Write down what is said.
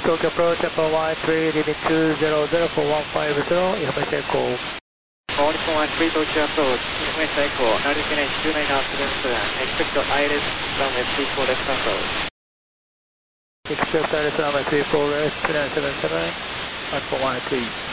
Tokyo approach, Japan 13, leaving 200 for 150, information echo. All Nippon 13 Tokyo approach, information echo, Narita 29 knots, expect ILS runway 34 left approach. Expect ILS runway 34 left, 977, Alpha 13.